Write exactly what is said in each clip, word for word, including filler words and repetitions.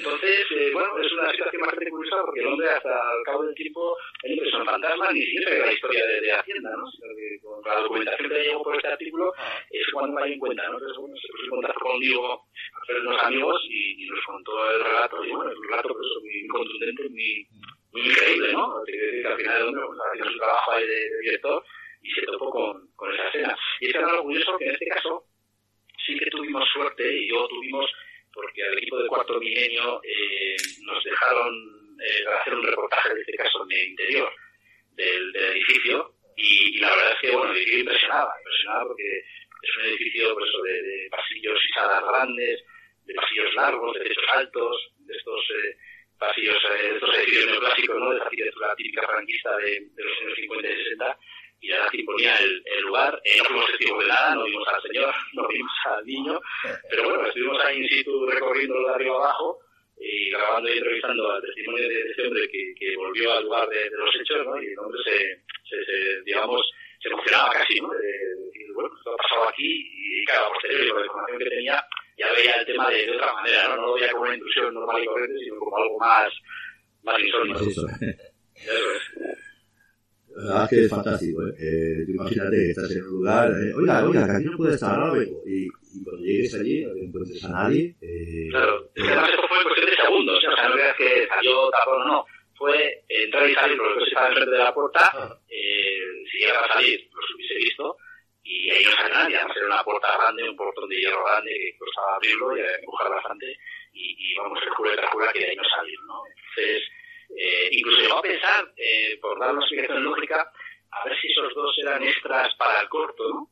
Entonces, eh, bueno, es una situación bastante curiosa porque el hombre hasta el cabo del tiempo, el hombre son fantasmas, ni siquiera sabe la historia de, de Hacienda, ¿no? Sino que con la documentación que llegó por este artículo es cuando me di cuenta, ¿no? Entonces, bueno, se puso en contacto conmigo, a hacer unos amigos y, y nos contó el relato, y bueno, el relato pues, es muy contundente, muy, muy increíble, ¿no? Que, que al final el hombre pues, haciendo su trabajo ahí de, de director y se topó con, con esa escena. Y es que algo curioso que en este caso sí que tuvimos suerte, y yo tuvimos, porque al equipo de Cuarto Milenio eh, nos dejaron eh, hacer un reportaje, en este caso en el interior del, del edificio, y, y la verdad es que, bueno, el edificio impresionaba, impresionaba porque es un edificio por eso, de, de pasillos y salas grandes, de pasillos largos, de techos altos, de estos eh, pasillos, eh, de estos edificios neoclásicos, ¿no? De la arquitectura típica franquista de, de los años cincuenta y sesenta, y la verdad que imponía el, el lugar. Eh, no fuimos testigos de nada, no vimos al señor, no vimos al niño, pero bueno, estuvimos ahí in situ recorriendo de arriba abajo y grabando y entrevistando al testimonio de este hombre que, que volvió al lugar de, de los hechos, ¿no? Y el hombre se, se, se digamos, se emocionaba casi, ¿no? De, de decir, bueno, esto ha pasado aquí, y claro, a posteriori, con la información que tenía, ya veía el tema de, de otra manera, ¿no? No lo veía como una intrusión normal y corriente, sino como algo más, más insólito. Eso es. La verdad es que es fantástico, ¿eh? eh imagínate que estás en un lugar, eh, oiga, oiga, que aquí no puede estar, ahora vengo. Y, y cuando llegues allí, no encuentres a nadie. Eh, claro, es que además esto fue en cuestión de segundos, ¿eh? O sea, no creas que salió tapón o no. Fue entrar y salir, los que estaban enfrente de la puerta, eh, si llegaba a salir, los hubiese visto, y ahí no salió nadie. Además era una puerta grande, un portón de hierro grande, que costaba abrirlo y empujar bastante, y, y vamos, el jura y la jura que de ahí no salir, ¿no? Entonces, Eh, incluso llegó a pensar, eh, por dar una explicación lógica, a ver si esos dos eran extras para el corto, ¿no?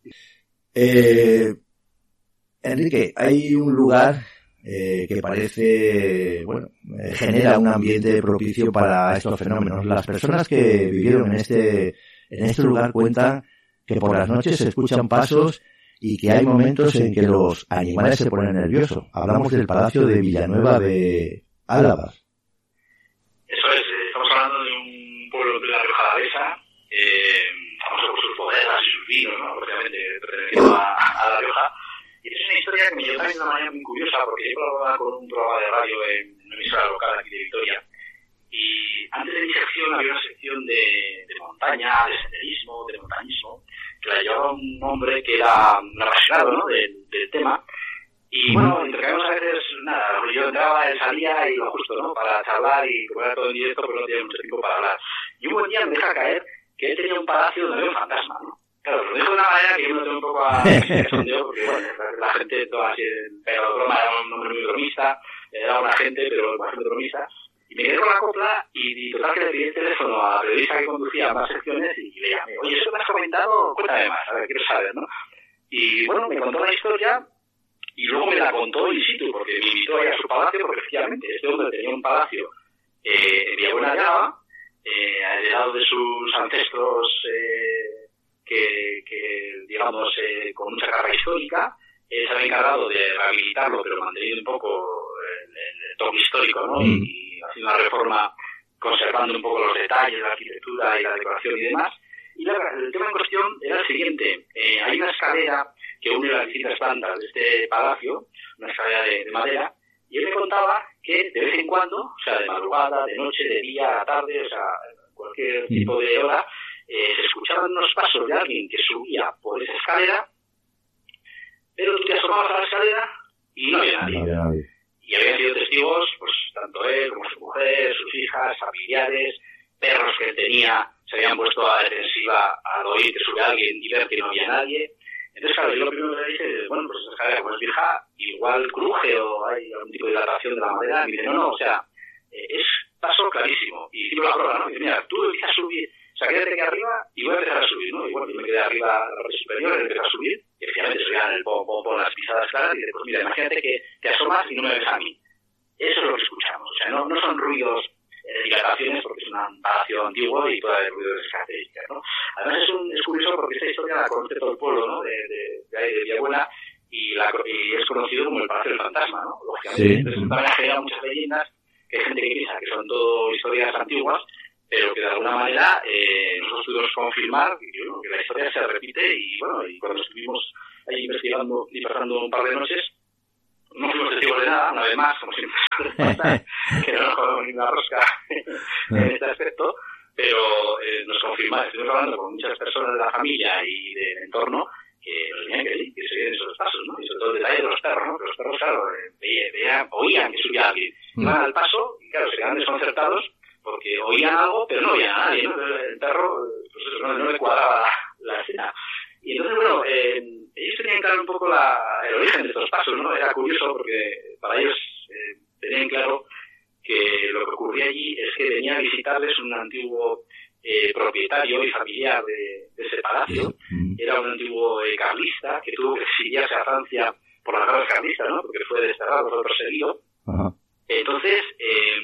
Eh, Enrique, hay un lugar eh, que parece, bueno, eh, genera un ambiente propicio para estos fenómenos. Las personas que vivieron en este, en este lugar cuentan que por las noches se escuchan pasos y que hay momentos en que los animales se ponen nerviosos. Hablamos del Palacio de Villanueva de Álava. Eso es, estamos hablando de un pueblo de la Rioja Alavesa, eh, famoso por sus bodegas y sus vinos, ¿no? Obviamente perteneciendo a, a La Rioja. Y es una historia que me llegó de una manera muy curiosa, porque yo colaboraba con un programa de radio en una emisora local aquí de Vitoria, y antes de mi sección había una sección de, de montaña, de senderismo, de montañismo, que la llevaba un hombre que era un apasionado, ¿no?, del, del tema. Y bueno, intercambiamos a veces, nada, yo entraba, él salía y lo justo, ¿no?, para charlar, y como era todo en directo, pues no tenía mucho tiempo para hablar. Y un buen día me deja caer que él tenía un palacio donde había un fantasma, ¿no? Claro, lo dijo de una manera que yo me lo tengo un poco a sondeo, porque bueno, la gente toda así, pero broma, era un hombre muy bromista, era una gente, pero bastante bromista. Y me quedé con la copla y, y total que le pedí el teléfono a la periodista que conducía más secciones y le llamé, oye, eso que me has comentado, cuéntame más, a ver, quiero saber, ¿no? Y bueno, me contó la historia. Y luego me la contó in situ, porque me invitó a ir a su palacio, porque efectivamente este hombre tenía un palacio eh, en Villabuena de Álava, eh, heredado de sus ancestros, eh, que, que, digamos, eh, con mucha carga histórica. Él se había encargado de rehabilitarlo, pero manteniendo un poco el, el, el toque histórico, ¿no? Mm. Y, y haciendo una reforma, conservando un poco los detalles, la arquitectura y la decoración y demás. Y la, el tema en cuestión era el siguiente. Eh, hay una escalera que une las distintas plantas de este palacio, una escalera de, de madera, y él me contaba que de vez en cuando, o sea, de madrugada, de noche, de día, a tarde, o sea, cualquier tipo de hora, eh, se escuchaban unos pasos de alguien que subía por esa escalera, pero tú te asomabas a la escalera y no había nadie. No había nadie. Y habían sido testigos, pues, tanto él como su mujer, sus hijas, familiares, perros que él tenía, se habían puesto a la defensiva al oír que sube alguien y ver que no había nadie. Entonces, claro, yo lo primero que le dije, bueno, pues esa escalera como es vieja, igual cruje o hay algún tipo de dilatación de la madera. Y me dice, no, no, o sea, eh, es paso clarísimo. Y hicimos la prueba, ¿no? Y dice, mira, tú empiezas a subir, o sea, quédate aquí arriba y voy a empezar a subir, ¿no? Y bueno, yo me quedé arriba a la parte superior, y empecé a subir, y efectivamente subían el pom, pom, pom, las pisadas claras, y después, mira, imagínate que te asomas y no me ves a mí. Eso es lo que escuchamos, o sea, no, no son ruidos de dilataciones, porque es un palacio antiguo y puede haber ruidos de características, ¿no? Además es, un, es curioso porque esta historia la conoce todo el pueblo, ¿no?, de, de, de ahí de Villabuena, y, la, y es conocido como el Palacio del Fantasma, ¿no? Lógicamente. Sí. Entonces también ha generado muchas leyendas, que hay gente que piensa que son todo historias antiguas, pero que de alguna manera eh, nosotros tuvimos que confirmar que, bueno, que la historia se repite, y bueno, y cuando estuvimos ahí investigando y pasando un par de noches, no fuimos testigos de nada, una vez más, como siempre, que no nos comemos ni una rosca en este aspecto, pero eh, nos confirmaron, estuvimos hablando con muchas personas de la familia y del entorno que nos tenían que decir que seguían esos pasos, ¿no? Y sobre todo el detalle de los perros, ¿no? Que los perros, claro, veían, veían, oían que subía alguien. Iban al paso y, claro, se quedaban desconcertados porque oían algo, pero no oían a nadie, ¿no? El perro, pues eso, no, no le cuadraba la, la escena. Y entonces, bueno, eh, ellos tenían claro un poco la, el origen de estos pasos, ¿no? Era curioso porque para ellos eh, tenían claro que lo que ocurría allí es que venía a visitarles un antiguo eh, propietario y familiar de, de ese palacio. Era un antiguo eh, carlista que tuvo que exiliarse a Francia por las guerras carlistas, ¿no? Porque fue desterrado, fue perseguido. Ajá. Entonces, eh,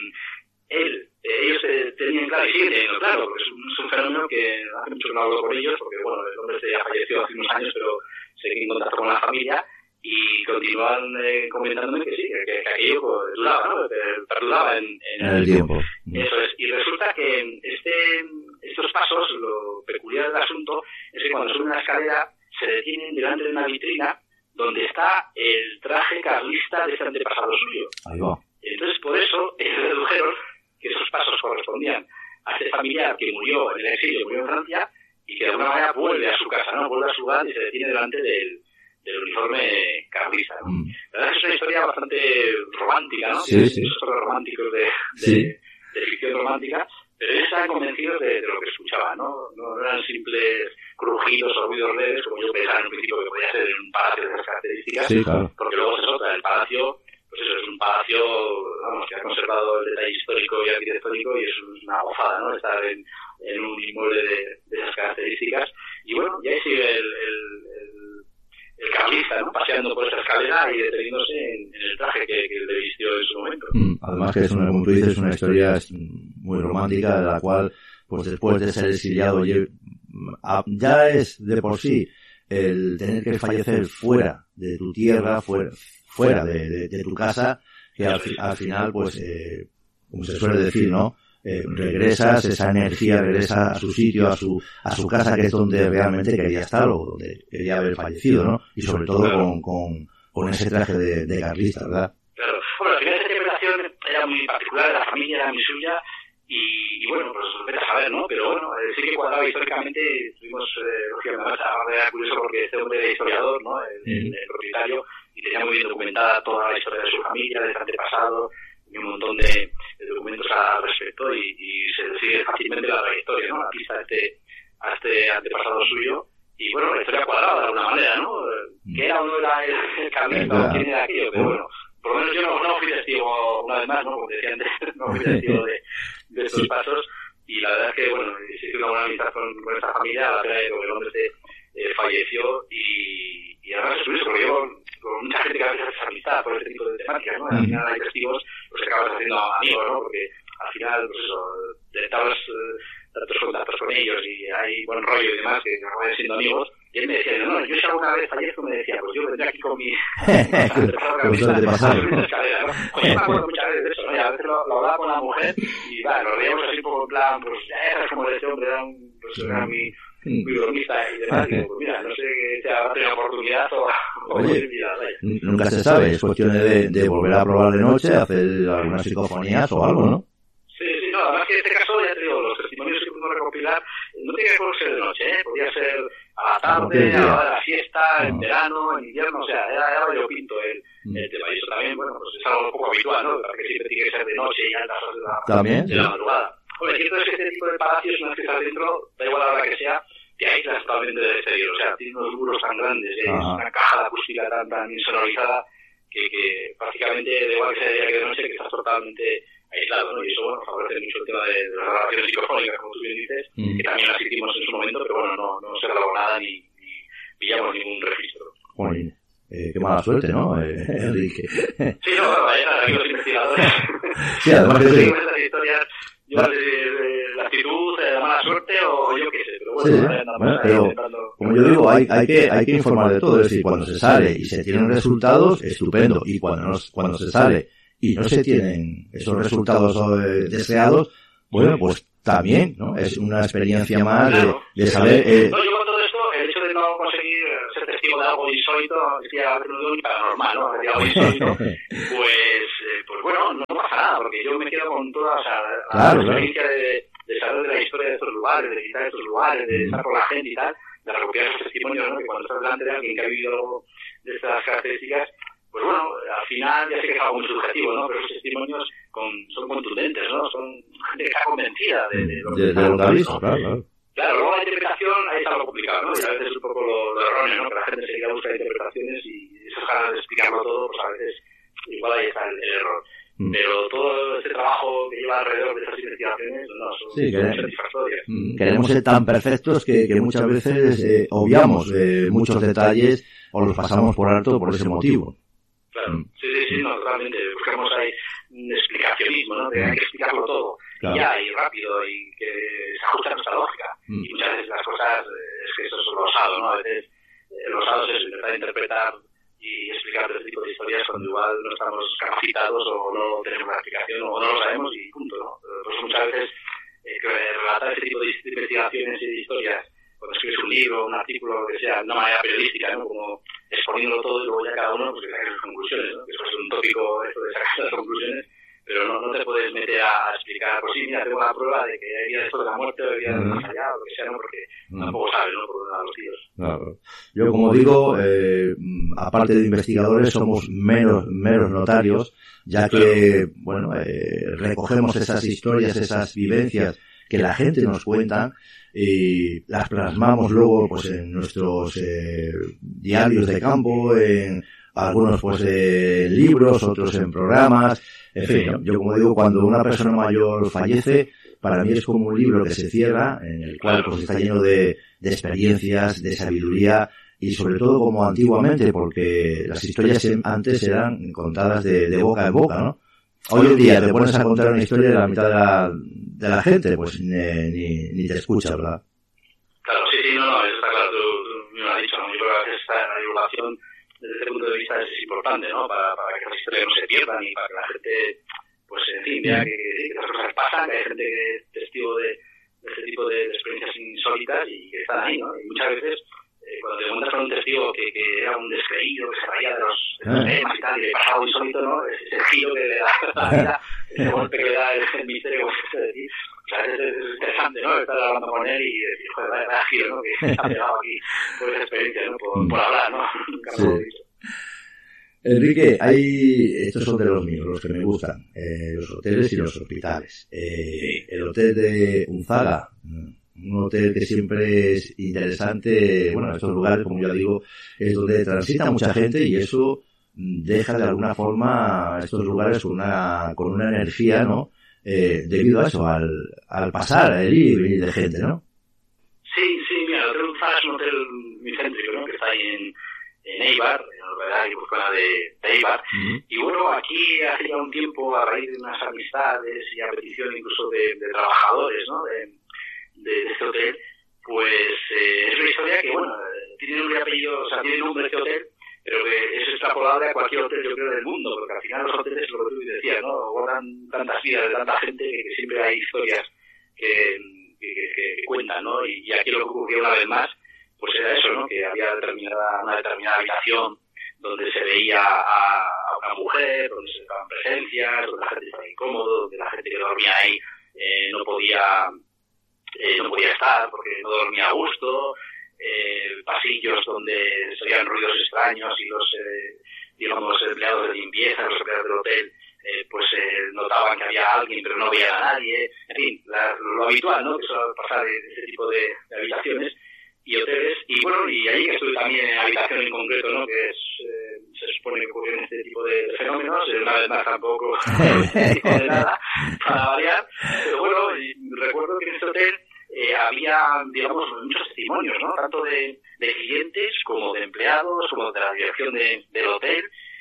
él, eh, ellos eh, tenían claro, y siguen teniendo claro, porque es un, es un fenómeno que hace mucho que no hablo con ellos, porque bueno, el hombre ya falleció hace unos años, pero seguí en contacto con la familia y continúan eh, comentándome que sí, que, que aquello pues, duraba, ¿no? Que perduraba en, en el tiempo. Eso es. Y resulta que este, estos pasos, lo peculiar del asunto es que cuando suben una escalera se detienen delante de una vitrina donde está el traje carlista de este antepasado suyo. Ahí va. Entonces, por eso, ellos dedujeron que esos pasos correspondían a este familiar que murió en el exilio, murió en Francia, y que de alguna manera vuelve a su casa, ¿no? Vuelve a su hogar y se detiene delante del, del uniforme carlista, ¿no? Mm. La verdad es que es una historia bastante romántica, ¿no? Sí, sí. Esos románticos de, de, sí. de, de ficción romántica, pero ellos estaban convencidos de, de lo que escuchaban, ¿no? No, no eran simples crujidos o ruidos leves, como yo pensaba en un principio que podía ser en un palacio de esas características, sí, claro. Porque luego se nota, el palacio, pues eso, es un palacio, vamos, que ha conservado el detalle histórico y arquitectónico y es una gozada, ¿no? Estar en, en un inmueble de, de esas características. Y bueno, y ahí sigue el, el, el, el carlista, ¿no? Paseando por esta escalera y deteniéndose en, en el traje que, que le vistió en su momento. Además que es una, como tú dices, es una historia muy romántica de la cual, pues después de ser exiliado, ya es de por sí el tener que fallecer fuera de tu tierra, fuera, fuera de, de, de tu casa, que al, al final, pues, eh, como se suele decir, ¿no? Eh, regresas, esa energía regresa a su sitio, a su a su casa, que es donde realmente quería estar o donde quería haber fallecido, ¿no? Y sobre todo con, con, con ese traje de, de carlista, ¿verdad? Claro. Bueno, al final esa interpretación era muy particular, la familia era muy suya, y, y bueno, pues vete a saber, ¿no? Pero bueno, eh, sí que cuadraba históricamente, tuvimos, eh, lógicamente, era curioso porque este hombre era historiador, ¿no? El, el, el propietario, y tenía muy bien documentada toda la historia de su familia, de su antepasado, y un montón de, de documentos al respecto, y, y se sigue fácilmente la trayectoria, ¿no? La pista a este, a este antepasado suyo, y bueno, la historia cuadrada de alguna manera, ¿no? ¿Qué era o no era el, el carlista o quién era aquello? Pero bueno, por lo menos yo no, no fui testigo, una vez más, ¿no? Como decía antes, no fui testigo de, de estos pasos, y la verdad es que, bueno, hice una buena amistad con, con esta familia, a la pena de que el hombre este, eh, falleció, y, y además es curioso, porque yo con mucha gente que a veces hace amistad por este tipo de temáticas, ¿no? Al final hay testigos, pues acabas haciendo amigos, ¿no? Porque al final, pues eso, entablas eh, otros contactos con ellos y hay buen rollo y demás, que acaban siendo amigos. Y él me decía, no, no, yo si alguna vez fallezco me decía, pues yo vendré aquí con mi... Pues suele pasar, ¿no? Escalera, ¿no? Pues yo me acuerdo muchas veces de eso, ¿no? Y a veces lo, lo hablaba con la mujer y, va, nos reíamos así un poco en plan, pues ya sabes cómo era este hombre, era, un, pues, era mi... muy bromista y demás, y digo, pues mira, no sé que te habrá tenido oportunidad o, o Oye, mira, vaya. Nunca se sabe, es cuestión de, de volver a probar de noche, hacer algunas psicofonías o algo, ¿no? Sí, sí, no, además que en este caso, ya te digo, los testimonios que puedo recopilar, no tiene que ser de noche, ¿eh? Podía ser a la tarde, a la hora de la fiesta, no. En verano, en invierno, o sea, era, era yo pinto el, mm. el tema, y eso también, bueno, pues es algo un poco habitual, ¿no? Porque siempre tiene que ser de noche y a altas horas de la, ¿También? de la madrugada. Hombre, cierto es que este tipo de palacios, una vez que estás dentro, da igual a la hora que sea, te aíslas totalmente del exterior, o sea, tiene unos muros tan grandes, es una caja de acústica tan, tan insonorizada que, que prácticamente da igual que sea de día que de noche, que estás totalmente aislado, ¿no? Y eso, bueno, favorece mucho el tema de, de las grabaciones psicofónicas, como tú bien dices, mm. que también las hicimos en su momento, pero bueno, no, no se grabó nada ni, ni pillamos ningún registro. Jolín, eh, qué mala suerte, ¿no, eh, Enrique? Sí, no, bueno, vaya, aquí los investigadores. Sí, además que sí. Estas historias, yo no sé si la actitud, la mala suerte o yo qué sé, pero bueno, sí, nada, nada bueno, más pero intentando... como yo digo, hay, hay que hay que informar de todo, es decir, cuando se sale y se tienen resultados, estupendo, y cuando no, cuando se sale y no se tienen esos resultados eh, deseados, bueno, pues también, ¿no? Es una experiencia más de, de saber... Eh... No, yo con todo esto, el hecho de no conseguir ser testigo tipo de algo insólito, decía no digo ni paranormal, ¿no? Decía algo insólito, pues, eh, pues bueno, no pasa nada, porque yo me quedo con toda, o sea, claro, la experiencia claro. de, de saber de la historia de estos lugares, de visitar estos lugares, de estar con la gente y tal, de recopilar esos testimonios, ¿no? Que cuando estás delante de alguien que ha vivido algo de estas características, pues bueno, al final ya sé que es algo muy subjetivo, ¿no? Pero esos testimonios con, son contundentes, ¿no? Son gente que está convencida de, de lo que está visto, claro, claro. Claro, luego la interpretación ahí está algo complicado, ¿no? Y a veces es un poco lo, lo erróneo, ¿no? Que la gente seguida busca interpretaciones y esas ganas de explicarlo todo, pues a veces igual ahí está el, el error. Mm. Pero todo este trabajo que lleva alrededor de esas investigaciones, no, son sí, muy satisfactorias. Queremos ser tan perfectos que, que muchas veces eh, obviamos eh, muchos detalles o los pasamos por alto por ese motivo. Claro, mm. sí, sí, sí, no, totalmente. Buscamos ahí un explicacionismo, ¿no? De hay que explicarlo todo. Claro. Y ya, y rápido, y que se ajuste a nuestra lógica. Mm. Y muchas veces las cosas, es que eso es lo osado, ¿no? A veces eh, lo osado es intentar interpretar y explicar este tipo de historias cuando igual no estamos capacitados o no tenemos la explicación o no lo sabemos y punto, ¿no? Pues muchas veces eh, que relatar este tipo de investigaciones y de historias, cuando escribes un libro, un artículo, lo que sea, de una manera periodística, ¿no? Como exponiéndolo todo y luego ya cada uno pues que saque sus conclusiones, ¿no? Que eso es un tópico esto de sacar las conclusiones, pero no, no te puedes meter a, a explicar, pues sí, mira, tengo la prueba de que hay vida después de la muerte o hay vida mm. más allá o lo que sea, ¿no? Porque mm. tampoco sabes, ¿no? Por dónde van los tiros. Claro. Yo, como digo, eh, aparte de investigadores, somos meros, meros notarios, ya que, bueno, eh, recogemos esas historias, esas vivencias que la gente nos cuenta y las plasmamos luego pues en nuestros eh, diarios de campo, en algunos pues en libros, otros en programas, en fin, ¿no? Yo como digo, cuando una persona mayor fallece, para mí es como un libro que se cierra, en el cual pues está lleno de, de experiencias, de sabiduría y sobre todo como antiguamente, porque las historias antes eran contadas de, de boca en boca, ¿no? Hoy en día te pones a contar una historia de la mitad de la, de la gente, pues ni, ni, ni te escucha, ¿verdad? Claro, sí, sí, no, no, eso está claro, tú, tú me lo has dicho, ¿no? Yo creo que esta la divulgación desde ese punto de vista es importante, ¿no? Para, para que las historias no se pierdan y para que la gente, pues en fin, vea que, que, que las cosas pasan, que hay gente que es testigo de, de este tipo de, de experiencias insólitas y que están ahí, ¿no? Y muchas veces, eh, cuando te encuentras con un testigo que, que era un descreído, que se reía de los, de los temas y tal, y le pasa algo insólito, ¿no? Ese giro que le da a la vida, ese golpe que le da el, el misterio, como se puede decir. O sea, es, es interesante, ¿no? Estar hablando con él y decir, joder, vaya, vaya giro, ¿no? Que se ha pegado aquí por esa experiencia, ¿no? Por, por hablar, ¿no? Sí. Enrique, hay, estos son de los míos, los que me gustan, eh, los hoteles y los hospitales. Eh, el hotel de Unzaga, un hotel que siempre es interesante, bueno, estos lugares, como ya digo, es donde transita mucha gente y eso deja de alguna forma estos lugares con una, con una energía, ¿no? Eh, debido a eso, al, al pasar, el ir y venir de gente, ¿no? Sí, sí, mira, el Hotel Unzaga es un hotel muy céntrico, ¿no? Que está ahí en, en Eibar, en la localidad guipuzcoana de, de Eibar. Uh-huh. Y bueno, aquí hace ya un tiempo, a raíz de unas amistades y a petición incluso de, de trabajadores, ¿no? De, de, de este hotel, pues eh, es una historia que, bueno, tiene nombre y apellido, o sea, tiene nombre de este hotel, pero que es extrapolable a cualquier hotel, yo creo, del mundo, porque al final los hoteles, lo que tú decías, ¿no? Guardan tantas vidas de tanta gente que, que siempre hay historias que, que, que, que cuentan, ¿no? Y, y aquí lo que ocurrió una vez más, pues era eso, ¿no? Que había determinada, una determinada habitación donde se veía a, a una mujer, donde se estaban presencias, donde la gente estaba incómodo, donde la gente que dormía ahí eh, no podía eh, no podía estar porque no dormía a gusto, eh, pasillos donde se oían ruidos extraños y los, eh, digamos, empleados de limpieza, los empleados del hotel, eh, pues eh, notaban que había alguien pero no veían a nadie, en fin, la, lo habitual, ¿no? Que suele pasar en este tipo de, de habitaciones y hoteles, y bueno, y ahí estuve también en habitación en concreto, ¿no? Que es, eh, se supone que ocurren este tipo de, de fenómenos, eh, una vez más tampoco de nada, para variar, pero bueno, y recuerdo que en este hotel eh, había, digamos, muchos testimonios, ¿no? Tanto de, de clientes como de empleados, como de la dirección de, del hotel,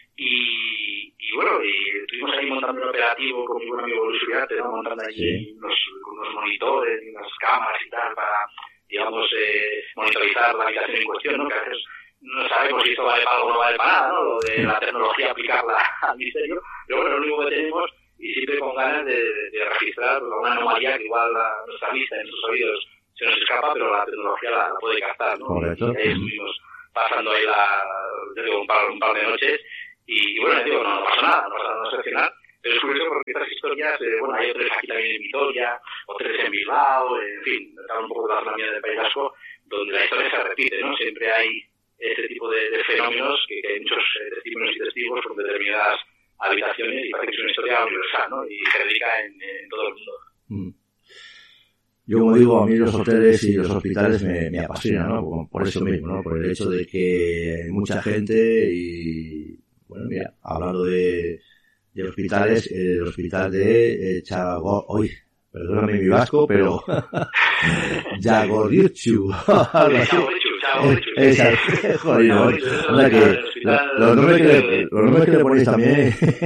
y, y bueno, y estuvimos ahí montando un operativo con mi buen amigo Luis Uriarte, ¿no? Montando allí sí. unos, unos monitores y unas cámaras y tal para, digamos, eh, monitorizar la habitación en cuestión, ¿no? Que a veces no sabemos si esto vale para algo o no vale para nada, ¿no? Lo de la tecnología aplicarla al misterio, pero bueno, lo único que tenemos, y siempre con ganas de, de, de registrar una anomalía que igual a nuestra vista, en sus oídos, se nos escapa, pero la tecnología la, la puede captar, ¿no? Correcto. Y ahí estuvimos pasando ahí la, digo, un, par, un par de noches, y, y bueno, digo, no, no pasa nada, no pasa nada excepcional, pero es curioso porque estas historias, eh, bueno, hay hoteles aquí también en Vitoria, hoteles en Bilbao, en fin, está un poco de la economía del País Vasco, donde la historia se repite, ¿no? Siempre hay este tipo de, de fenómenos que, que hay muchos eh, testimonios y testigos con determinadas habitaciones y parece que es una historia universal, ¿no? Y genérica en, en todo el mundo. Mm. Yo, como digo, a mí los hoteles y los hospitales me, me apasionan, ¿no? Por eso mismo, ¿no? Por el hecho de que hay mucha gente y, bueno, mira, hablando de, de hospitales, el hospital de eh, Chago, hoy, perdóname mi vasco, pero Txagorritxu, algo así. Exacto, joder, no, anda que los nombres que le, los nombres que le ponéis también.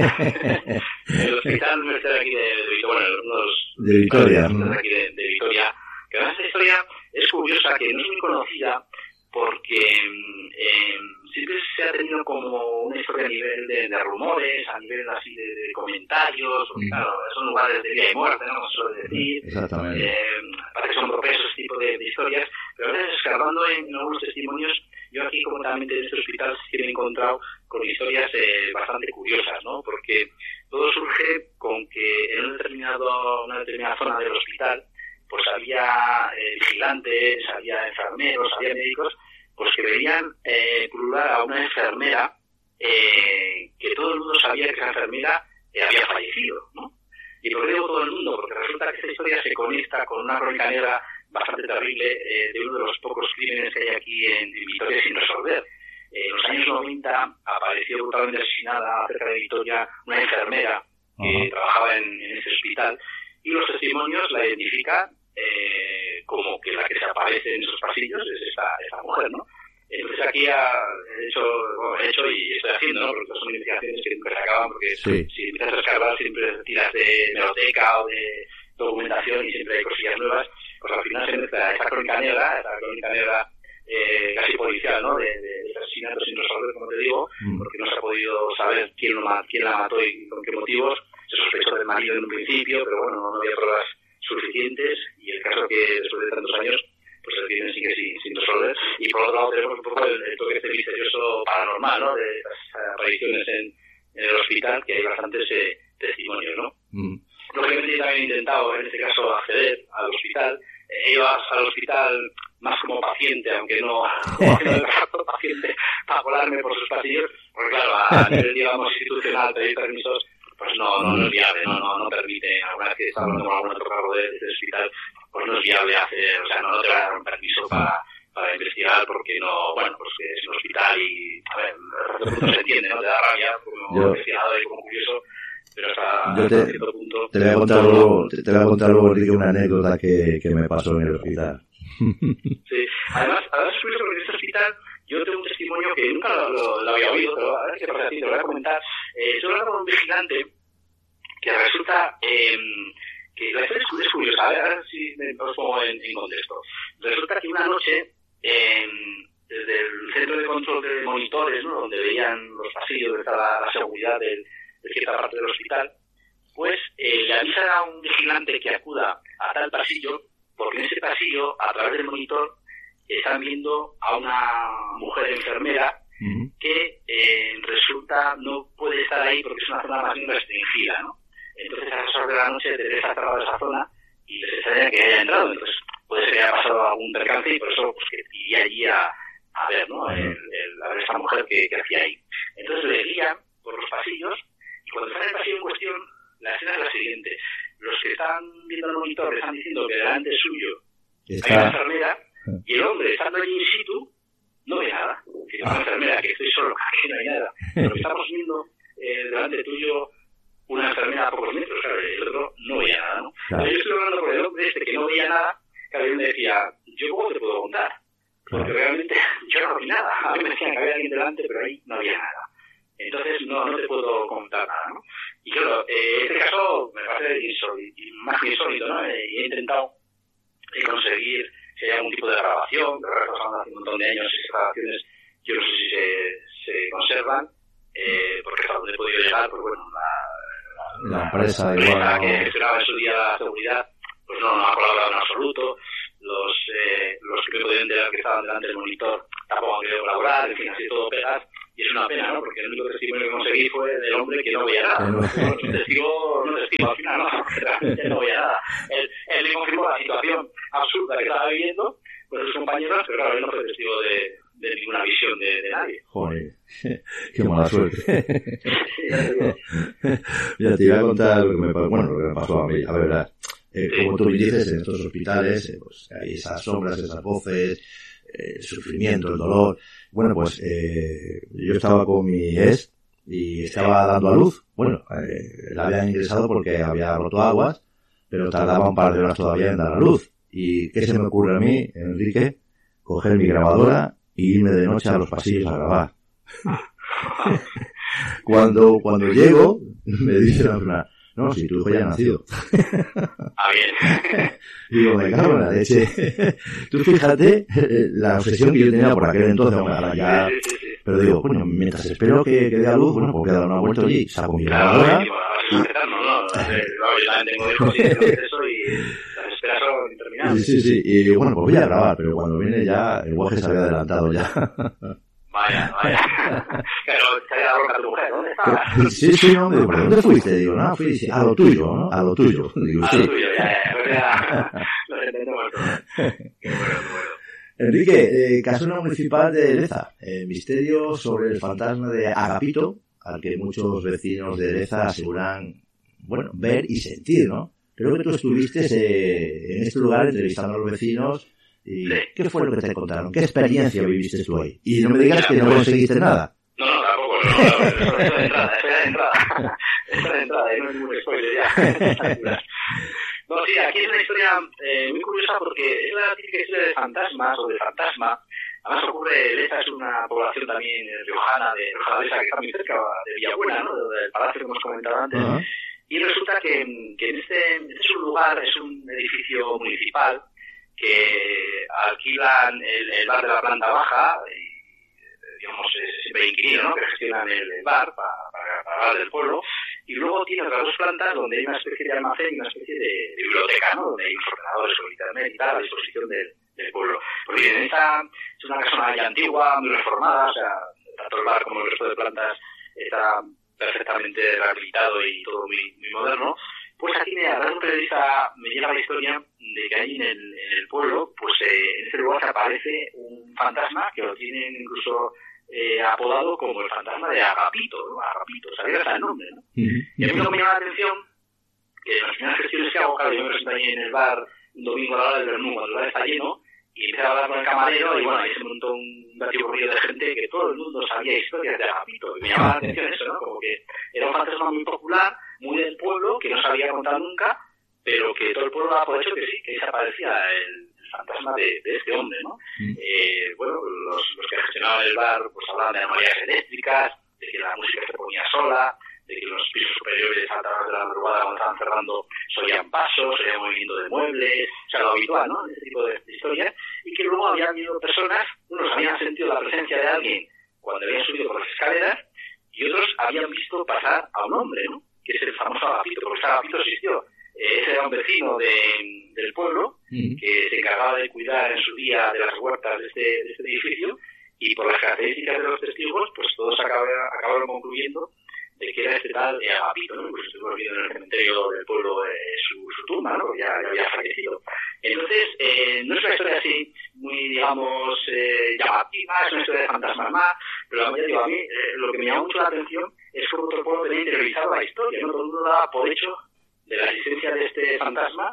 El hospital universitario aquí de, de, bueno, los, de Vitoria. De aquí de, de Vitoria. Que además esta historia es curiosa, que no es muy conocida porque eh, siempre se ha tenido como una historia a nivel de, de rumores, a nivel así de, de comentarios, porque mm. claro, son lugares de vida y muerte, ¿no? Como se suele decir. Exactamente. Eh, parece que son propensos ese tipo de, de historias, pero a veces escarbando en, en algunos testimonios, yo aquí concretamente en este hospital sí que me he encontrado con historias eh, bastante curiosas, ¿no? Porque todo surge con que en un determinado, una determinada zona del hospital pues había eh, vigilantes, había enfermeros, había médicos, pues que veían eh, pulular a una enfermera eh, que todo el mundo sabía que esa enfermera eh, había fallecido, ¿no? ¿Y por qué digo todo el mundo? Porque resulta que esta historia se conecta con una crónica negra bastante terrible eh, de uno de los pocos crímenes que hay aquí en, en Vitoria sin resolver. Eh, en los años noventa apareció brutalmente asesinada cerca de Vitoria una enfermera que uh-huh. trabajaba en, en ese hospital, y los testimonios la identifican eh, como que la que se aparece en esos pasillos es esta, esta mujer, ¿no? Entonces aquí he hecho, bueno, he hecho y estoy haciendo, ¿no? Porque son investigaciones que nunca se acaban, porque sí. si empiezas a escarbar siempre tiras de hemeroteca o de documentación y siempre hay cosillas nuevas, pues al final se mezcla esta crónica negra, esta crónica negra eh, casi policial, ¿no? De, de, de asesinatos sin resolver, como te digo, mm. porque no se ha podido saber quién, lo, quién la mató y con qué motivos. Se sospechó del marido en un principio, pero bueno, no había pruebas suficientes, y el caso que después de tantos años pues el crimen sigue sin, sin resolver. Y por otro lado tenemos un poco el, el toque este misterioso paranormal, ¿no? De las apariciones en, en el hospital, que hay bastantes eh, testimonios, ¿no? Mm. Lógicamente yo también he intentado en este caso acceder al hospital. He ido al hospital más como paciente, aunque no como paciente, para colarme por sus pasillos, porque claro, a nivel, digamos, institucional, pedir permisos pues no, no, no es viable, no, no, no permite. Alguna vez que está hablando con algún otro cargo de, de hospital, pues no es viable hacer, o sea, no, no te va a dar un permiso para, para investigar, porque no, bueno, pues que es un hospital y, a ver, no se entiende, ¿no? Te da rabia como yo, investigador y como curioso, pero hasta, yo te, hasta cierto punto. Te voy a contar luego, te, te voy a contar luego, Enrique, una anécdota que, que me pasó en el hospital. Sí, además, además es curioso porque en este hospital yo tengo un testimonio que nunca lo, lo, lo había oído, pero a ver qué pasa a ti, te lo voy a comentar. Eh, estoy hablando con un vigilante que resulta eh, que la historia es curiosa, a ver, a ver si me os pongo en, en contexto. Resulta que una noche, eh, desde el centro de control de monitores, ¿no? Donde veían los pasillos, donde estaba la seguridad de, de cierta parte del hospital, pues eh, le avisa a un vigilante que acuda a tal pasillo, porque en ese pasillo, a través del monitor, están viendo a una mujer enfermera uh-huh. que eh, resulta no puede estar ahí porque es una zona más bien restringida, ¿no? Entonces a esas horas de la noche debe estar cerrada esa zona y les extraña que haya entrado. Entonces puede ser que haya pasado algún percance y por eso pues que iría allí a, a ver, ¿no? Uh-huh. El, el, a ver esta mujer que, que hacía ahí. Entonces le guían por los pasillos y cuando están en el pasillo en cuestión, la escena es la siguiente. Los que están viendo el monitor le están diciendo que delante suyo está... hay una enfermera. Y el hombre, estando allí in situ, no ve nada. Que es una ah. enfermera, que estoy solo, que no hay nada. Pero estamos viendo eh, delante tuyo una enfermera a pocos metros, claro, el otro no veía nada, ¿no? Claro. Yo estoy hablando con el hombre este que no veía nada, claro, él me decía, ¿yo cómo te puedo contar? Porque claro. realmente yo no vi nada. A mí me decían que había alguien delante, pero ahí no había nada. Entonces no, no te puedo contar nada, ¿no? Y claro, eh, este caso me parece insólito, más que insólito, ¿no? Eh, y he intentado eh, conseguir si hay algún tipo de grabación, pero ahora estamos hace un montón de años esas grabaciones, yo no sé si se, se conservan, eh, porque hasta donde he podido llegar, pues bueno, la, la, la empresa, la empresa igual, que gestionaba en su día la seguridad, pues no, no ha colaborado en absoluto. Los, eh, los que me podían enterar que estaban delante del monitor, tampoco han querido colaborar, en fin, así todo pegas. Y es una pena, ¿no? Porque el único testimonio que conseguí fue del hombre que no veía nada. ¿no? Bueno, un testigo, no testigo, al final, no, realmente no veía nada. Él, él le confirmó la situación absurda que estaba viviendo con sus compañeros, pero claro, él no fue testigo de, de ninguna visión de, de nadie. Joder, qué mala suerte. Mira, te iba a contar lo que me pasó, bueno, lo que me pasó a mí, a ver, eh, como tú dices, en estos hospitales, eh, pues hay esas sombras, esas voces, eh, el sufrimiento, el dolor. Bueno, pues eh, yo estaba con mi ex y estaba dando a luz. Bueno, eh, la habían ingresado porque había roto aguas, pero tardaba un par de horas todavía en dar a luz. ¿Y qué se me ocurre a mí, Enrique? Coger mi grabadora y irme de noche a los pasillos a grabar. cuando cuando llego, me dice la persona, no, si tu hijo ya ha nacido. Ah, bien. Digo, me cago en la leche. Tú fíjate la obsesión que yo tenía por aquel entonces, ahora ya... Sí, sí, sí. Pero digo, coño, mientras espero que, que dé a luz, bueno, pues voy a dar una vuelta allí, saco mi grabadora... No, no, yo también tengo hijos y tengo eso y las esperas son interminables. Sí, sí, sí, y bueno, pues voy a grabar, pero cuando viene ya, el guaje se había adelantado ya. Vaya, vaya. Claro, se había dado a tu mujer, ¿dónde estabas? Sí, sí, no, me digo, ¿pero dónde fuiste? Digo, no, fui a lo tuyo, ¿no? A lo tuyo. Digo, a sí. lo tuyo, ya, ya, ya. Lo entendemos todo. Qué bueno, qué bueno. Enrique, eh, casona municipal de Leza, eh, misterio sobre el fantasma de Agapito, al que muchos vecinos de Leza aseguran, bueno, ver y sentir, ¿no? Creo que tú estuviste eh, en este lugar entrevistando a los vecinos. ¿Y sí. ¿Qué fue lo que te contaron? ¿Qué experiencia viviste tú ahí? Y no me digas que no conseguiste nada. No, no, tampoco, no, no, eso es de entrada, eso es de entrada. Eso es de entrada, no es ningún spoiler ya. No, sí, aquí es una historia eh, muy curiosa porque es la típica historia de fantasmas o de fantasma. Además ocurre, Leza es una población también riojana, de Rioja Alavesa, que está muy cerca de Villabuena, ¿no? Del palacio que hemos comentado antes. Uh-huh. Y resulta que, que en este, este es un lugar, es un edificio municipal que alquilan el, el bar de la planta baja, y, digamos, es siempre inquilino, ¿no? Que gestionan el, el bar para, para, para el bar del pueblo. Y luego tiene otras dos plantas donde hay una especie de almacén y una especie de, de biblioteca, ¿no? Donde hay unos ordenadores con internet y tal a disposición del, del pueblo. Porque bien, esta es una casona ya antigua, muy reformada, o sea, tanto el bar como el resto de plantas está perfectamente rehabilitado y todo muy, muy moderno. Pues aquí me habla un periodista, me llega la historia de que ahí en el, en el pueblo, pues eh, en este lugar aparece un fantasma que lo tienen incluso eh, apodado como el fantasma de Agapito, ¿no? Agapito, sabía hasta el nombre, ¿no? Uh-huh. Y a mí lo que me llama la atención, que en las primeras gestiones que hago, claro, yo me presento ahí en el bar un domingo a la hora del vermú, cuando el bar está lleno, y empecé a hablar con el camarero, y bueno, ahí se montó un batiburrillo de gente que todo el mundo sabía historias de Agapito, y me llamaba la atención eso, ¿no? Como que era un fantasma muy popular, muy del pueblo, que no se había contado nunca, pero que todo el pueblo daba por hecho que sí, que desaparecía el, el fantasma de, de este hombre, ¿no? Mm. Eh, bueno, los, los que gestionaban el bar pues hablaban de anomalías eléctricas, de que la música se ponía sola, de que los pisos superiores a través de la madrugada cuando estaban cerrando se oían pasos, se oía movimiento de muebles, o sea, lo habitual, ¿no? Este tipo de, de historias, y que luego habían habido personas, unos habían sentido la presencia de alguien cuando habían subido por las escaleras, y otros habían visto pasar a un hombre, ¿no? Que es el famoso Agapito, porque ese Agapito existió. Eh, ese era un vecino de, del pueblo mm. que se encargaba de cuidar en su día de las huertas de este, de este edificio, y por las características de los testigos, pues todos acabaron, acabaron concluyendo de que era este tal eh, Agapito, ¿no? Pues estuvimos viendo en el cementerio del pueblo eh, su, su tumba, ¿no? Ya, ya había fallecido. Entonces, eh, no es una historia así muy, digamos, eh, llamativa, es una historia de fantasmas más, pero ya digo, a mí eh, lo que me llamó mucho la atención es cómo todo el pueblo tenía interiorizado la historia, ¿no? Todo el mundo daba por hecho de la existencia de este fantasma,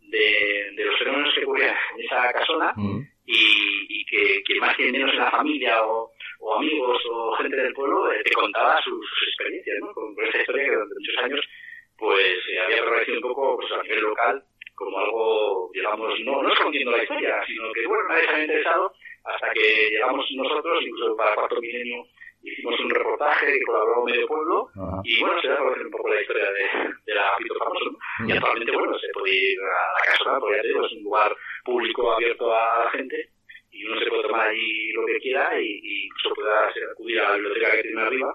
de, de los fenómenos que ocurrían en esa casona, mm. y, y que, que más que menos en la familia o, o amigos o gente del pueblo eh, te contaba sus, sus experiencias, ¿no? Con, con esta historia que durante muchos años pues eh, había prevalecido un poco pues, a nivel local como algo, digamos, no, no escondiendo la historia, sino que, bueno, nadie se había interesado hasta que llegamos nosotros, incluso para Cuarto Milenio, hicimos un reportaje que colaboró Medio Pueblo. Ajá. Y bueno, se da a conocer un poco la historia de, de la Agapito famoso, ¿no? Uh-huh. Y actualmente, bueno, se puede ir a la casona, porque ya te digo, es un lugar público abierto a la gente y uno se puede tomar allí lo que quiera y, y incluso pueda acudir a la biblioteca que tiene arriba,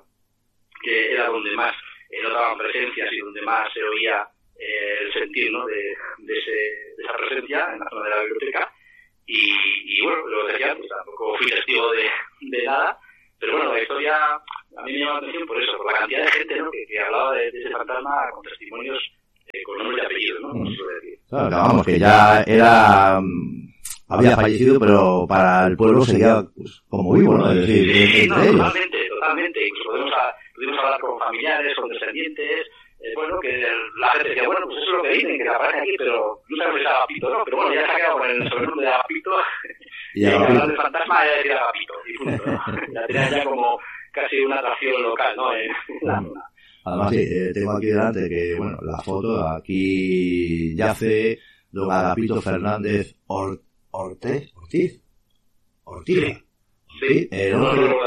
que era donde más eh, notaban presencias y donde más se oía eh, el sentir, ¿no? de, de, ese, de esa presencia en la zona de la biblioteca. y, y bueno, lo que decía, pues tampoco fui testigo de, de nada, pero bueno, la historia a mí me llama la atención por eso, por la cantidad de gente, ¿no?, que, que hablaba de, de ese fantasma con testimonios eh, con nombres y apellidos, ¿no? Mm. Claro, que vamos, que ya era... había fallecido, pero para el pueblo seguía pues, como vivo, ¿no? Es decir, sí, entre no, ellos. totalmente, totalmente. Incluso podemos, a, pudimos hablar con familiares, con descendientes, eh, bueno, que la gente decía, bueno, pues eso es lo que dicen, que aparece aquí, pero no sabemos si es Agapito, ¿no? Pero bueno, ya se ha quedado con el sobrenombre de Agapito, y hablar del fantasma ya decía Agapito, y punto, ¿no? Ya tenía ya como casi una atracción local, ¿no? En la zona. Además, sí, eh, tengo aquí delante que, bueno, la foto, aquí yace don Agapito Fernández Or, Ortiz, Ortiz, Ortiz, sí, el once de,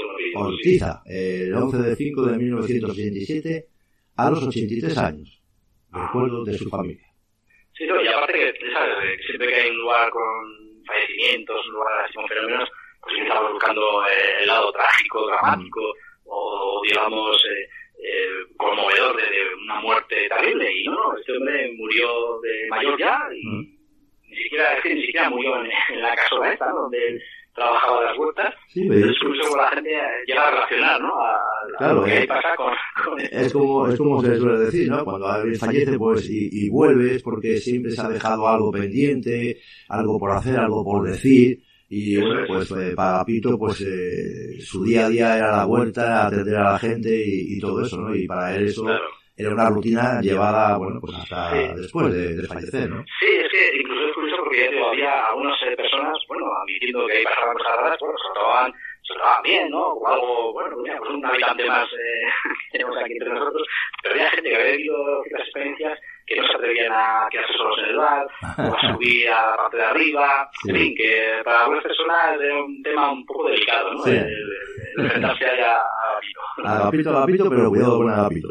Ortiza, el once de cinco de mil novecientos ochenta y siete, a los ochenta y tres años, recuerdo de su familia. Sí, no, y aparte que, ¿sabes? Que siempre que hay un lugar con fallecimientos, un lugar así con fenómenos, pues siempre estamos buscando eh, el lado trágico, dramático, mm. o digamos... Eh, Eh, conmovedor de, de una muerte terrible, y no, este hombre murió de mayor ya y mm. ni siquiera es que ni siquiera murió en, en la casola esta, ¿no?, donde él trabajaba las huertas. Sí, entonces incluso la gente llega a relacionar, ¿no?, a, claro, a lo que eh, ahí pasa con, con es como es como se suele decir, ¿no?, cuando alguien fallece pues y, y vuelves porque siempre se ha dejado algo pendiente, algo por hacer, algo por decir. Y bueno, pues eh, para Agapito, pues eh, su día a día era la vuelta, atender a la gente y, y todo eso, ¿no? Y para él eso claro. era una rutina llevada, bueno, pues hasta sí. después de, de fallecer, ¿no? Sí, es que incluso es curioso porque digo, había algunas eh, personas, bueno, admitiendo que ahí pasaban cosas raras, bueno, se trataban, se trataban bien, ¿no? O algo, bueno, mira, pues un habitante más eh, que tenemos aquí entre nosotros, pero había gente que había vivido ciertas experiencias que no se atrevían a quedarse solos en el bar, o a subir a la parte de arriba, sí. En fin, que para algunas personas es un tema un poco delicado, ¿no? Sí. El, el, el enfrentarse a Agapito. Agapito, Agapito, pero cuidado con Agapito.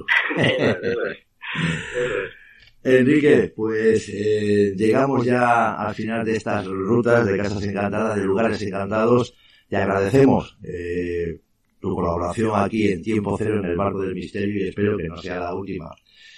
Enrique, pues eh, llegamos ya al final de estas rutas de Casas Encantadas, de lugares encantados. Te agradecemos eh, tu colaboración aquí en Tiempo Cero en el Barco del Misterio y espero que no sea la última.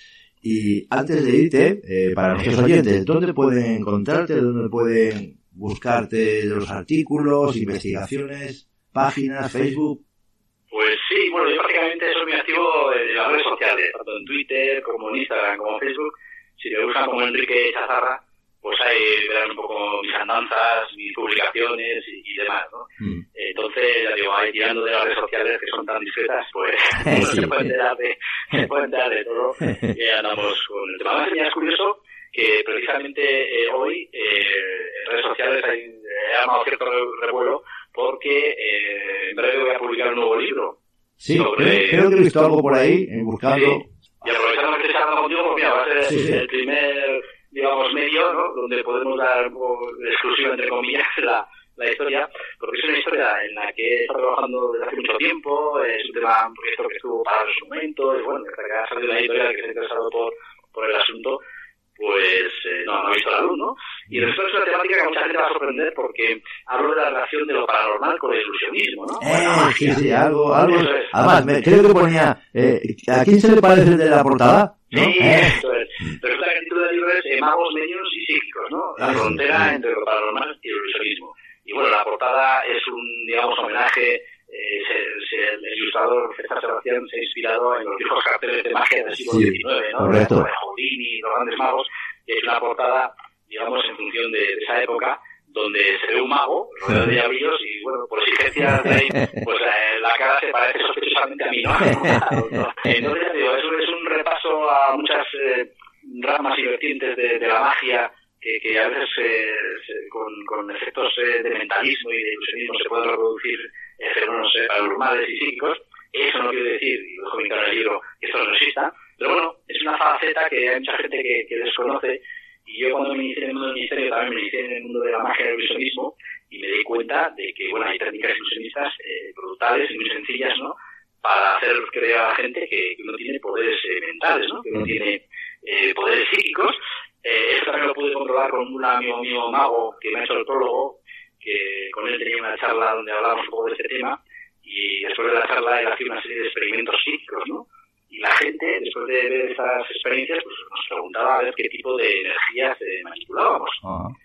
Y antes de irte, eh, para nuestros oyentes, ¿dónde pueden encontrarte? ¿Dónde pueden buscarte los artículos, investigaciones, páginas, Facebook? Pues sí, bueno, yo prácticamente soy muy activo en las redes sociales, tanto en Twitter como en Instagram como en Facebook. Si me buscan como Enrique Chazarra, pues ahí verán un poco mis andanzas, mis publicaciones y, y demás, ¿no? Mm. Entonces, ya digo, ahí tirando de las redes sociales que son tan discretas, pues uno sí. se puede enterar de, se puede enterar de todo y andamos con el tema. Además, ya es curioso que precisamente eh, hoy eh, en redes sociales hay, he armado cierto revuelo porque eh, en breve voy a publicar un nuevo libro. Sí, sobre... creo que he visto algo por ahí, eh, buscando... Sí. Y aprovechando que estoy hablando contigo, pues mira, va a ser sí, sí. el primer... digamos, medio, ¿no?, donde podemos dar un poco de exclusiva, entre comillas, la, la historia, porque es una historia en la que he estado trabajando desde hace mucho tiempo, es un tema, un proyecto que estuvo parado en su momento, y bueno, hasta que ha salido una editorial que se ha interesado por, por el asunto, pues eh, no, no ha visto la luz, ¿no? Y resulta que es una temática que a mucha gente va a sorprender porque hablo de la relación de lo paranormal con el ilusionismo, ¿no? Eh, bueno, sí, sí, algo, algo. Es. Además, me, creo que ponía, eh, ¿a quién se le parece el de la portada? ¿No? Sí, eh. Eso es. Resulta que el título del libro es eh, Magos, Medios y Psíquicos, ¿no? La frontera entre lo paranormal y el ilusionismo. Y bueno, la portada es un, digamos, homenaje. Eh, se, se, el ilustrador César Sebastián se ha inspirado en los viejos carteles de magia del siglo diecinueve, ¿no? Correcto. De Houdini, los grandes magos, y es una portada, digamos, en función de, de esa época, donde se ve un mago rodeado de diablillos y, bueno, por exigencias de ahí, pues eh, la cara se parece sospechosamente a mí, ¿no? Entonces, ya digo, es un, es un repaso a muchas eh, ramas y vertientes de, de la magia que, que a veces eh, se, con, con efectos eh, de mentalismo y de ilusionismo se pueden reproducir eh, fenómenos eh, paranormales y psíquicos. Eso no quiere decir, y lo dejo bien claro en el libro, que esto no exista, pero bueno, es una faceta que hay mucha gente que, que desconoce, y yo cuando me inicié en el mundo del misterio también me inicié en el mundo de la magia y el ilusionismo, y me di cuenta de que, bueno, hay técnicas ilusionistas eh, brutales y muy sencillas, ¿no?, para hacer creer a la gente que, que uno tiene poderes eh, mentales, ¿no?, que uno tiene eh, poderes psíquicos. Eh, esto también lo pude controlar con un amigo mío mago que me ha hecho el prólogo, que con él tenía una charla donde hablábamos un poco de este tema, y después de la charla él hacía una serie de experimentos psíquicos, ¿no? Y la gente, después de ver estas experiencias, pues nos preguntaba a ver qué tipo de energías eh, manipulábamos. Uh-huh.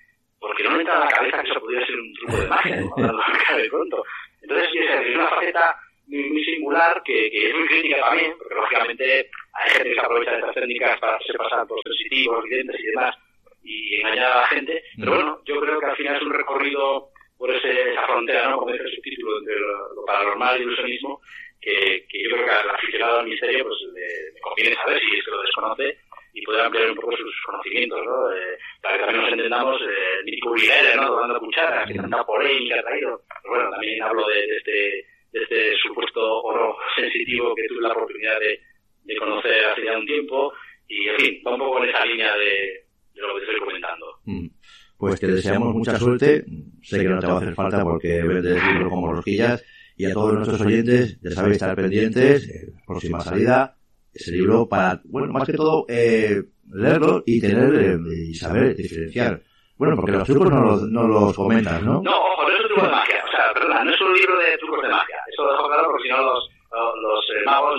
porque no me entra en la cabeza que eso pudiera ser un truco de magia, ¿no? de pronto. Entonces, es una faceta muy, muy singular que, que es muy crítica también, porque lógicamente hay gente que se aprovecha de estas técnicas para hacerse pasar por sensitivos, videntes y demás, y engañar a la gente, pero bueno, yo creo que al final es un recorrido por ese, esa frontera, ¿no? Como dice el subtítulo, entre lo, lo paranormal y el ilusionismo, que, que yo creo que al aficionado al misterio pues le, le conviene saber si es que lo desconoce y poder ampliar un poco sus conocimientos, ¿no? Eh, para que también nos entendamos, eh, el mítico Uri Geller, ¿no? Tomando cucharas, que tanta polémica ha traído. Pero bueno, también hablo de, de, este, de este supuesto oro sensitivo que tuve la oportunidad de, de conocer hace ya un tiempo, y en fin, va un poco en esa línea de, de lo que te estoy comentando. Mm. Pues te deseamos mucha suerte. Sé que no te va a hacer falta porque vendes libros como rosquillas, y a todos nuestros oyentes ya sabéis estar pendientes. Eh, próxima salida, ese libro para, bueno, más que todo, eh, leerlo y tener eh, y saber diferenciar. Bueno, porque los trucos no los, no los comentas, ¿no? No, ojo, no es un truco de magia. O sea, perdona, no es un libro de trucos de magia. Eso lo dejo claro porque si no los, los, los eh, magos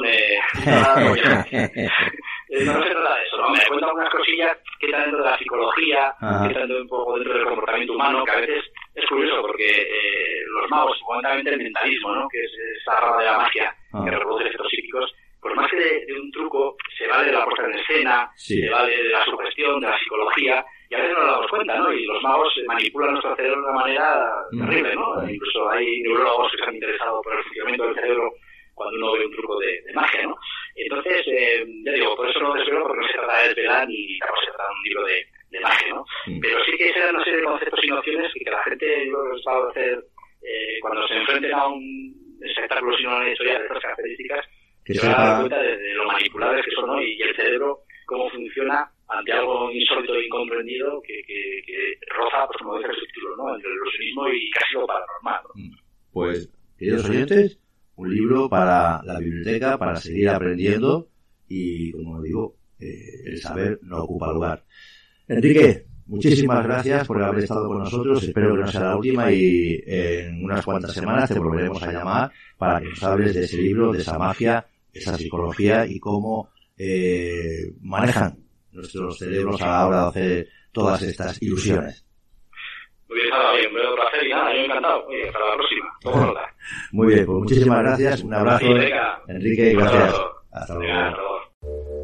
me... No, no se trata de eso, ¿no? Me cuenta algunas cosillas que están dentro de la psicología, Ajá. que están un poco dentro del comportamiento humano, que a veces es curioso porque eh, los magos, fundamentalmente el mentalismo, ¿no? Que es esa rama de la magia Ajá. que reproduce efectos psíquicos, pues más que de, de un truco, se vale de la puesta en escena, sí. se vale de la sugestión, de la psicología, y a veces no nos damos cuenta, ¿no? Y los magos manipulan nuestro cerebro de una manera terrible, ¿no? Mm. Incluso hay neurólogos que se han interesado por el funcionamiento del cerebro cuando uno ve un truco de, de magia, ¿no? Entonces, eh, ya digo, por eso no desvelo, porque no se trata de desvelar ni tampoco se trata de un libro de, de magia, ¿no? Mm. Pero sí que serán una serie de conceptos y nociones que la gente, yo les va a hacer, eh, cuando se enfrenten a un espectáculo sin una historia de estas características, que se van a dar cuenta de, de lo manipulables que son, ¿no? Y, y el cerebro, cómo funciona ante algo insólito e incomprendido que, que, que roza, pues como dice el subtítulo, ¿no? Entre el ilusionismo y casi lo paranormal, ¿no? Pues, queridos oyentes, un libro para la biblioteca, para seguir aprendiendo, y, como digo, eh, el saber no ocupa lugar. Enrique, muchísimas gracias por haber estado con nosotros. Espero que no sea la última, y en unas cuantas semanas te volveremos a llamar para que nos hables de ese libro, de esa magia, esa psicología y cómo eh, manejan nuestros cerebros a la hora de hacer todas estas ilusiones. Muy bien, nada, bien, me doy placer y nada, yo encantado. Oye, hasta la próxima. Todo Muy bien, pues muchísimas gracias. Un abrazo, sí, Enrique, y gracias. Hasta luego.